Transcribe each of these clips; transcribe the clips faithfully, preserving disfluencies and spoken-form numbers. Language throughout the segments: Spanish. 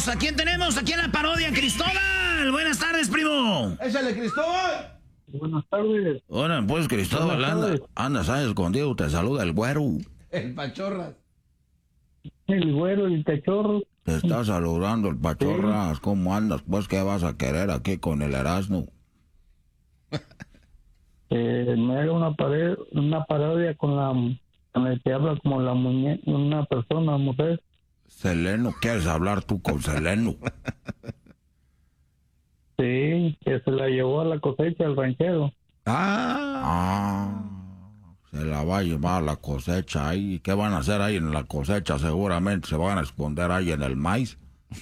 tenemos? ¿A quién tenemos? Aquí en la parodia, Cristóbal. Buenas tardes, primo. ¡Échale, Cristóbal! Buenas tardes. Hola, pues, Cristóbal, anda, andas ahí escondido, te saluda el güero. El Pachorras. El güero, el cachorro. Te está saludando el Pachorras. ¿Cómo andas? Pues, ¿qué vas a querer aquí con el Erasmo? Eh, me haga una, pared, una parodia con la con el que habla como la muñeca, una persona, mujer. Seleno, ¿quieres hablar tú con Seleno? Sí, que se la llevó a la cosecha el ranchero. Ah, ah, se la va a llevar a la cosecha ahí. ¿Qué van a hacer ahí en la cosecha? Seguramente se van a esconder ahí en el maíz.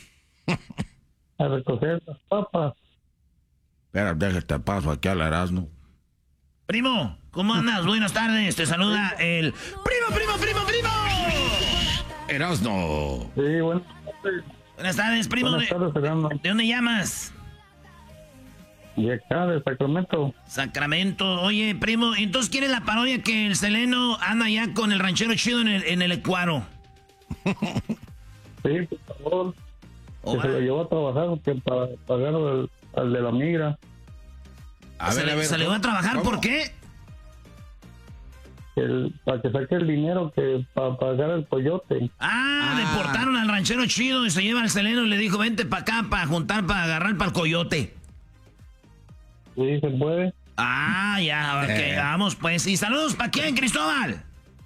A recoger las papas. Espera, déjate paso aquí al Erasmo. Primo, ¿cómo andas? Buenas tardes, te saluda el... ¡Primo, primo, primo, primo! Erasmo. Sí, buenas tardes. Buenas tardes, primo. Buenas tardes, Fernando. ¿De dónde llamas? Y acá, de Sacramento. Sacramento. Oye, primo, entonces ¿quién es la parodia que el Seleno anda ya con el ranchero chido en el, en el Ecuador? Sí, por favor. Oh, que se lo llevó a trabajar que para pagar al, al de la migra. A ¿Se, ver, le, a ver, ¿se le va a trabajar? ¿cómo? ¿Por qué? El, para que saque el dinero que para pagar el coyote. Ah, Ah. deportaron al ranchero chido y se lleva al Seleno y le dijo, vente para acá para juntar, para agarrar para el coyote. Sí, se puede. Ah, ya, ok, Eh. vamos pues. ¿Y saludos para quién, Cristóbal?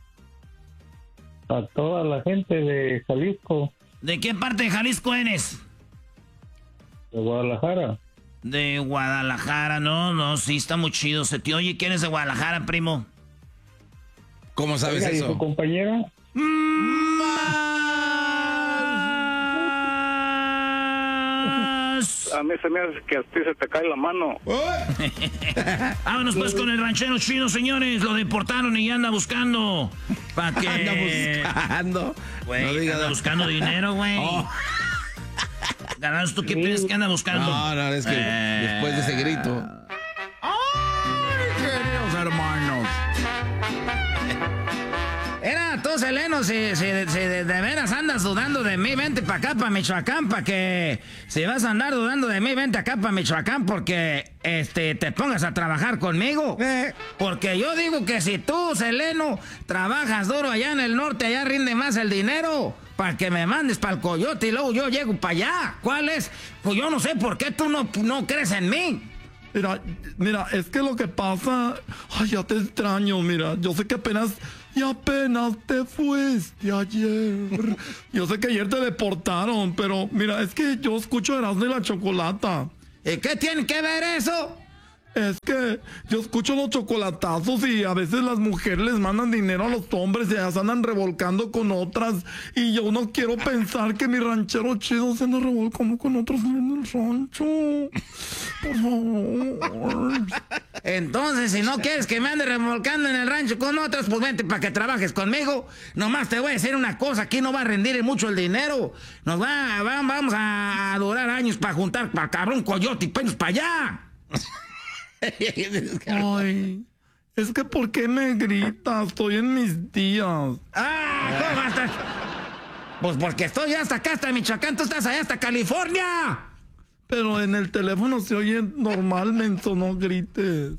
A toda la gente de Jalisco, ¿De qué parte de Jalisco eres? de Guadalajara. De Guadalajara, no, no, sí, está muy chido. Se te oye que eres de Guadalajara, primo. ¿Cómo sabes Oiga, ¿y su eso? compañera? Más. A mí se me hace que a ti se te cae la mano. Vámonos pues con el ranchero chido, señores. Lo deportaron y ya anda buscando. ¿Para qué? Anda buscando. Güey, No digas- anda buscando dinero, güey. Oh. Ganados, ¿tú qué piensas que anda buscando? No, no, es que Eh. después de ese grito. ¡Ay, queridos hermanos! Era, tú, Seleno, si, si, si de, de veras andas dudando de mí, vente para acá, para Michoacán, para que... Si vas a andar dudando de mí, vente acá para Michoacán porque este, te pongas a trabajar conmigo. Eh. Porque yo digo que si tú, Seleno, trabajas duro allá en el norte, allá rinde más el dinero para que me mandes para el coyote y luego yo llego para allá. ¿Cuál es? Pues yo no sé por qué tú no, no crees en mí. Mira, mira, es que lo que pasa... Ay, ya te extraño, mira. Yo sé que apenas... Y apenas te fuiste ayer. Yo sé que ayer te deportaron, pero mira, es que yo escucho Erasmo y la Chocolata. ¿Y qué tiene que ver eso? Es que yo escucho los chocolatazos y a veces las mujeres les mandan dinero a los hombres y ya se andan revolcando con otras. Y yo no quiero pensar que mi ranchero chido se anda revolcando con otros en el rancho. Por favor. Entonces, si no quieres que me ande remolcando en el rancho con otros, pues vente para que trabajes conmigo. Nomás te voy a decir una cosa, aquí no va a rendir mucho el dinero. Nos va, va- vamos a durar años para juntar para cabrón coyote y penos para allá. Ay, es que ¿por qué me gritas? Estoy en mis días. ¡Ah! ¿Cómo estás? Pues porque estoy hasta acá, hasta Michoacán, tú estás allá hasta California. Pero en el teléfono se oye normal, menso, no grites.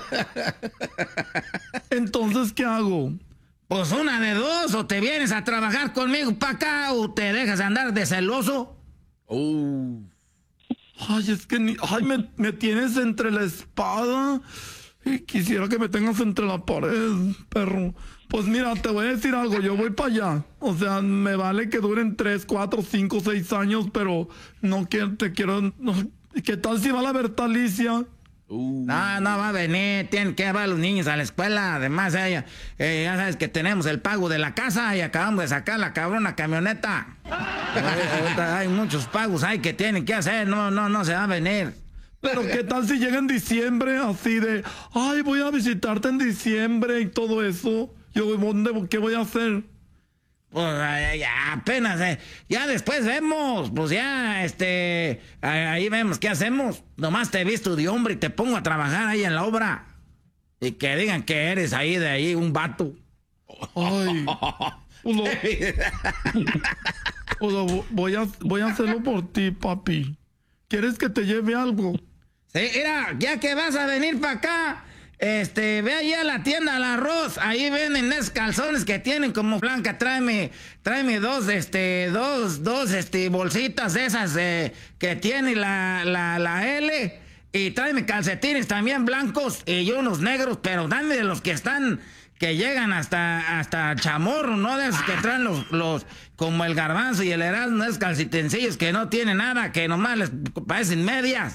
Entonces, ¿qué hago? Pues una de dos, o te vienes a trabajar conmigo para acá, o te dejas de andar de celoso. Uh. Ay, es que ni... Ay, me, me tienes entre la espada y quisiera que me tengas entre la pared, perro. Pues mira, te voy a decir algo, yo voy para allá. O sea, me vale que duren tres, cuatro, cinco, seis años, pero no quiero, te quiero... no. ¿Qué tal si va la Bertalicia? Uh. No, no va a venir, tienen que llevar a los niños a la escuela. Además, ella, eh, ya sabes que tenemos el pago de la casa y acabamos de sacar la cabrona camioneta. Ahorita- ahorita hay muchos pagos hay que tienen que hacer, no, no, no se va a venir. Pero ¿qué tal si llega en diciembre así de... Ay, voy a visitarte en diciembre y todo eso? Yo, ¿dónde, qué voy a hacer? Pues eh, ya apenas, eh, ya después vemos, pues ya, este, ahí ahí vemos qué hacemos. Nomás te he visto de hombre y te pongo a trabajar ahí en la obra. Y que digan que eres ahí de ahí un vato. Ay. Pues lo- O sea, voy a, voy a hacerlo por ti, papi. ¿Quieres que te lleve algo? Sí, mira, ya que vas a venir para acá, este, ve allá a la tienda al arroz, ahí venden esos calzones que tienen como blanca, tráeme, tráeme dos, este, dos, dos, este, bolsitas de esas eh, que tiene la, la, la L, y tráeme calcetines también blancos y unos negros, pero dame de los que están, que llegan hasta, hasta chamorro, no de esos que traen los, los, como el Garbanzo y el Erasmo, esos calcitencillos que no tienen nada, que nomás les parecen medias.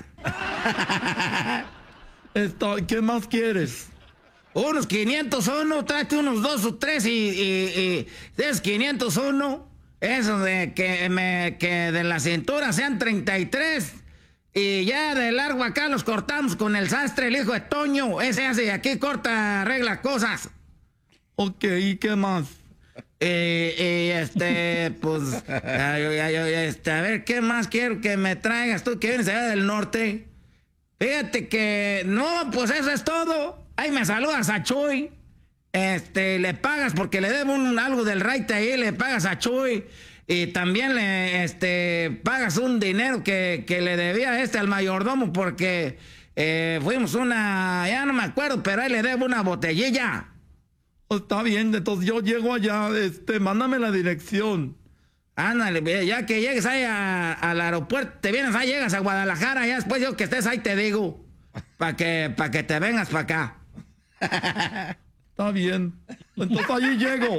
Está, ¿qué más quieres? Unos quinientos uno, tráete unos dos o tres y, y, y de esos quinientos uno, esos de que, me, que de la cintura sean treinta y tres y ya de largo acá los cortamos con el sastre, el hijo de Toño, ese hace aquí corta, arregla cosas. Ok, ¿y qué más? Eh, y este, pues, ay, ay, ay, este, a ver, ¿qué más quiero que me traigas tú que vienes allá del norte? Fíjate que, no, pues eso es todo. Ahí me saludas a Chuy. Este, le pagas porque le debo un, algo del raite ahí, le pagas a Chuy. Y también le, este, pagas un dinero que, que le debía este al mayordomo porque eh, fuimos una, ya no me acuerdo, pero ahí le debo una botellilla. Está bien, entonces yo llego allá, este, mándame la dirección. Ándale, ya que llegues ahí a, al aeropuerto, te vienes ahí, llegas a Guadalajara, ya después yo que estés ahí te digo, para que, pa que te vengas para acá. Está bien, entonces allí llego.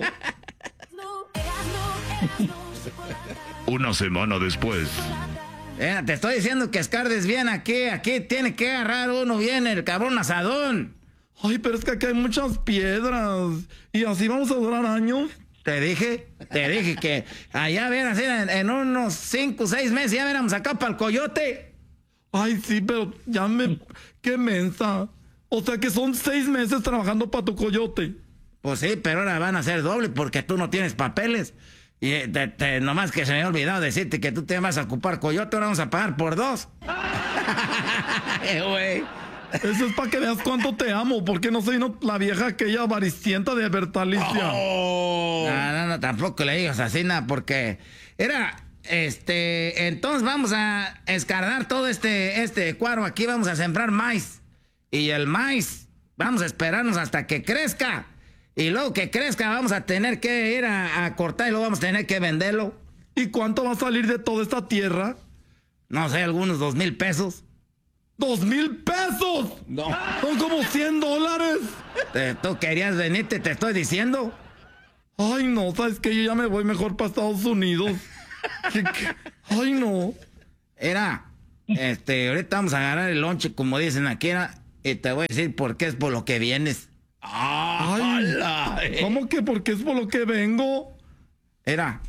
Una semana después. Eh, te estoy diciendo que escardes bien aquí, aquí tiene que agarrar uno bien el cabrón asadón. Ay, pero es que aquí hay muchas piedras, y así vamos a durar años. Te dije, te dije que allá verás, en, en unos cinco o seis meses ya veremos acá para el coyote. Ay, sí, pero ya me... ¡Qué mensa! O sea que son seis meses trabajando para tu coyote. Pues sí, pero ahora van a ser doble porque tú no tienes papeles. Y te, te, nomás que se me ha olvidado decirte que tú te vas a ocupar coyote, ahora vamos a pagar por dos. Eh, güey. Eso es para que veas cuánto te amo, porque no soy no, la vieja aquella avaricienta de Bertalicia. Oh. No, no, no, tampoco le digas así, nada, porque era, este, entonces vamos a escardar todo este, este cuadro, aquí vamos a sembrar maíz, y el maíz, vamos a esperarnos hasta que crezca, y luego que crezca vamos a tener que ir a, a cortar y luego vamos a tener que venderlo. ¿Y cuánto va a salir de toda esta tierra? No sé, algunos dos mil pesos. ¡Dos mil pesos! No. Son como cien dólares. Te, tú querías venirte, te estoy diciendo. Ay, no, ¿sabes qué? Yo ya me voy mejor para Estados Unidos. ¿Qué, qué? Ay, no. Era, este, ahorita vamos a agarrar el lonche, como dicen aquí, era, y te voy a decir por qué es por lo que vienes. Ay, ¿cómo que por qué es por lo que vengo? Era.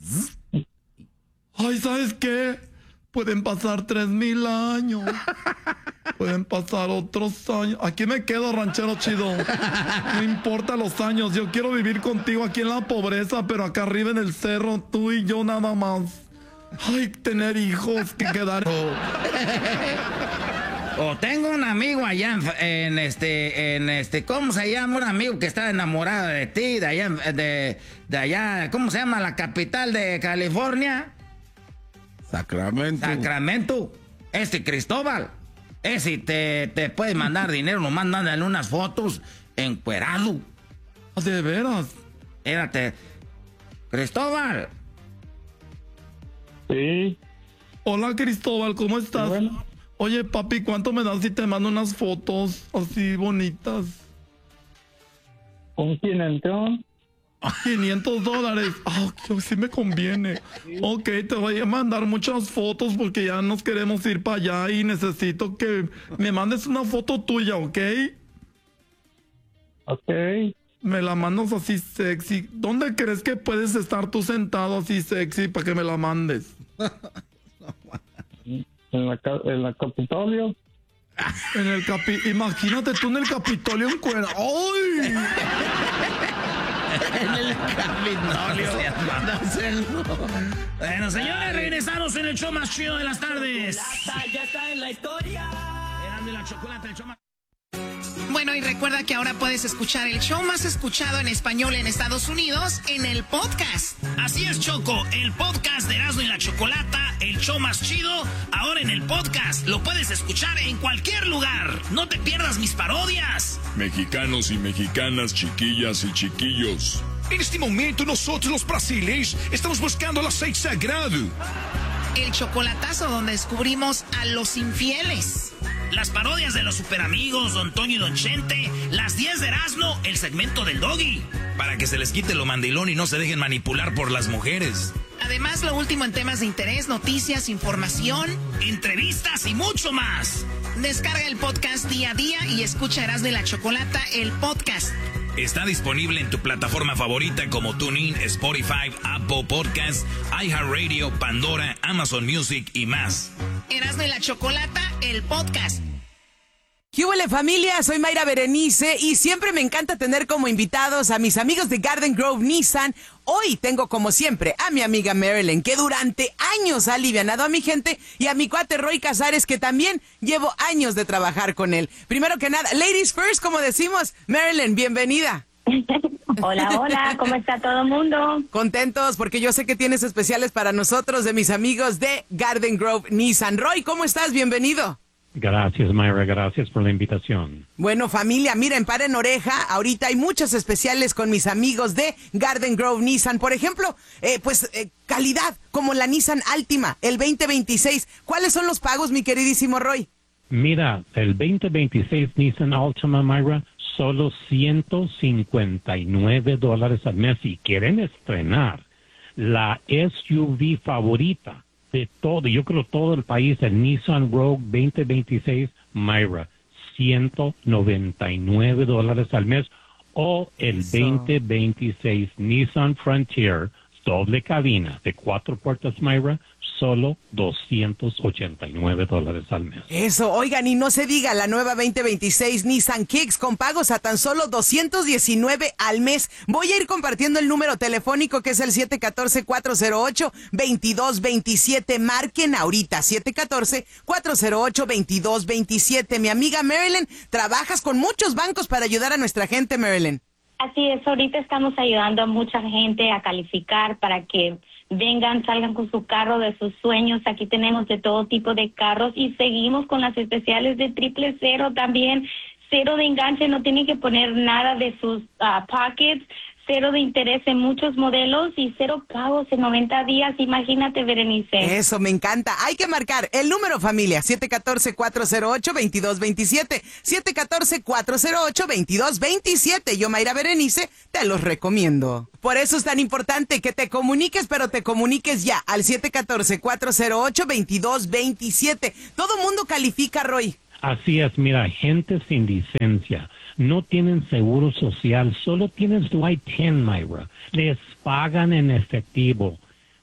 Ay, ¿sabes qué? Pueden pasar tres mil años. Pueden pasar otros años. Aquí me quedo, ranchero chido. No importa los años. Yo quiero vivir contigo aquí en la pobreza, pero acá arriba en el cerro, tú y yo nada más. Ay, tener hijos que quedar. O tengo un amigo allá en, en este, en este, ¿cómo se llama? Un amigo que está enamorado de ti, de allá, de, de allá, ¿cómo se llama? La capital de California. Sacramento. Sacramento. Este Cristóbal. Ese te, te puede mandar dinero, nomás mándale unas fotos encuerado. ¿De veras? Espérate. Cristóbal. Sí. Hola, Cristóbal, ¿cómo estás? Bueno. Oye, papi, ¿cuánto me das si te mando unas fotos así bonitas? ¿Con quién entró? quinientos dólares. Ah, oh, sí me conviene. Ok, te voy a mandar muchas fotos porque ya nos queremos ir para allá y necesito que me mandes una foto tuya, ¿ok? Ok. Me la mandas así sexy. ¿Dónde crees que puedes estar tú sentado así sexy para que me la mandes? ¿En la, en la Capitolio? En el capi... Imagínate tú en el Capitolio en cuera. ¡Ay! En el Capitolio. Bueno, señores, regresamos en el show más chido de las tardes. Ya está en la historia. Erasmo y la Chocolata, el show más... Bueno, y recuerda que ahora puedes escuchar el show más escuchado en español en Estados Unidos en el podcast. Así es, Choco, el podcast de Erasmo y la Chocolata, el show más chido, ahora en el podcast. Lo puedes escuchar en cualquier lugar. No te pierdas mis parodias. Mexicanos y mexicanas, chiquillas y chiquillos. En este momento nosotros los brasileños estamos buscando el aceite sagrado. El chocolatazo donde descubrimos a los infieles. Las parodias de los superamigos, Don Toño y Don Chente, las diez de Erasmo, el segmento del Doggy. Para que se les quite lo mandilón y no se dejen manipular por las mujeres. Además, lo último en temas de interés, noticias, información, entrevistas y mucho más. Descarga el podcast día a día y escucha Erasmo y la Chocolata, el podcast. Está disponible en tu plataforma favorita como TuneIn, Spotify, Apple Podcasts, iHeartRadio, Pandora, Amazon Music y más. Erasmo y la Chocolata, el podcast. ¿Qué huele, familia? Soy Mayra Berenice y siempre me encanta tener como invitados a mis amigos de Garden Grove Nissan. Hoy tengo como siempre a mi amiga Marilyn, que durante años ha alivianado a mi gente, y a mi cuate Roy Casares, que también llevo años de trabajar con él. Primero que nada, ladies first, como decimos. Marilyn, bienvenida. Hola, hola, ¿cómo está todo el mundo? Contentos porque yo sé que tienes especiales para nosotros de mis amigos de Garden Grove Nissan. Roy, ¿cómo estás? Bienvenido. Gracias, Mayra, gracias por la invitación. Bueno, familia, miren, paren oreja, ahorita hay muchos especiales con mis amigos de Garden Grove Nissan. Por ejemplo, eh, pues eh, calidad, como la Nissan Altima, el veinte veintiséis. ¿Cuáles son los pagos, mi queridísimo Roy? Mira, el veinte veintiséis Nissan Altima, Mayra, solo ciento cincuenta y nueve dólares al mes. Si quieren estrenar la S U V favorita de todo, yo creo todo el país, el Nissan Rogue veinte veintiséis, Mayra, ciento noventa y nueve dólares al mes, o el Eso. veinte veintiséis Nissan Frontier, doble cabina de cuatro puertas, Mayra, solo doscientos ochenta y nueve dólares al mes. Eso, oigan, y no se diga, la nueva veinte veintiséis Nissan Kicks con pagos a tan solo doscientos diecinueve al mes. Voy a ir compartiendo el número telefónico, que es el siete uno cuatro, cuatro cero ocho, dos dos dos siete. Marquen ahorita, siete uno cuatro, cuatro cero ocho, dos dos dos siete. Mi amiga Marilyn, trabajas con muchos bancos para ayudar a nuestra gente, Marilyn. Así es, ahorita estamos ayudando a mucha gente a calificar para que vengan, salgan con su carro de sus sueños. Aquí tenemos de todo tipo de carros y seguimos con las especiales de triple cero también. Cero de enganche, no tienen que poner nada de sus uh, pockets. Cero de interés en muchos modelos y cero pagos en noventa días. Imagínate, Berenice. Eso, me encanta. Hay que marcar el número, familia, siete uno cuatro, cuatro cero ocho, dos dos dos siete. siete uno cuatro, cuatro cero ocho, dos dos dos siete. Yo, Mayra Berenice, te los recomiendo. Por eso es tan importante que te comuniques, pero te comuniques ya al siete uno cuatro, cuatro cero ocho, dos dos dos siete. Todo mundo califica, Roy. Así es, mira, gente sin licencia, no tienen seguro social, solo tienen su I diez, Mayra, les pagan en efectivo.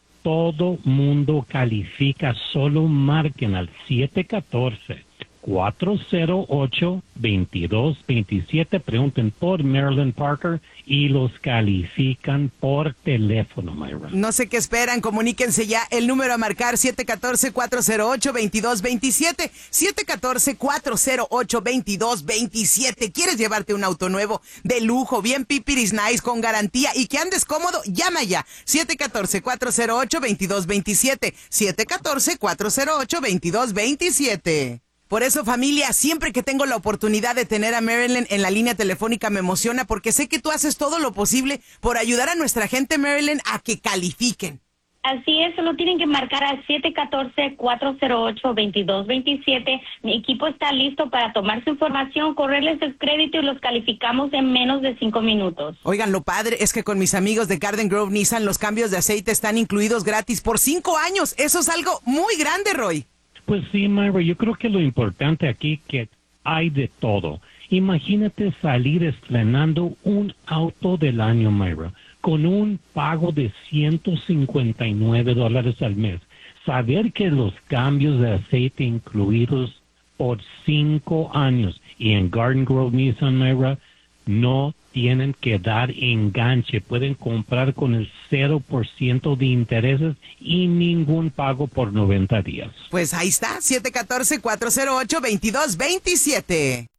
Todo mundo califica, solo marquen al siete uno cuatro, cuatro cero ocho, dos dos dos siete, pregunten por Marilyn Parker y los califican por teléfono, Mayra. No sé qué esperan, comuníquense ya. El número a marcar, siete uno cuatro, cuatro cero ocho, dos dos dos siete. siete uno cuatro, cuatro cero ocho, dos dos dos siete. ¿Quieres llevarte un auto nuevo, de lujo, bien pipiris nice, con garantía y que andes cómodo? Llama ya. siete uno cuatro, cuatro cero ocho, dos dos dos siete. siete uno cuatro, cuatro cero ocho, dos dos dos siete. Por eso, familia, siempre que tengo la oportunidad de tener a Marilyn en la línea telefónica me emociona, porque sé que tú haces todo lo posible por ayudar a nuestra gente, Marilyn, a que califiquen. Así es, solo tienen que marcar al siete uno cuatro, cuatro cero ocho, dos dos dos siete. Mi equipo está listo para tomar su información, correrles el crédito y los calificamos en menos de cinco minutos. Oigan, lo padre es que con mis amigos de Garden Grove Nissan los cambios de aceite están incluidos gratis por cinco años. Eso es algo muy grande, Roy. Pues sí, Mayra, yo creo que lo importante aquí que hay de todo. Imagínate salir estrenando un auto del año, Mayra, con un pago de ciento cincuenta y nueve dólares al mes. Saber que los cambios de aceite incluidos por cinco años y en Garden Grove Nissan, Mayra, no tienen que dar enganche. Pueden comprar con el cero por ciento de intereses y ningún pago por noventa días. Pues ahí está, siete uno cuatro, cuatro cero ocho, dos dos dos siete.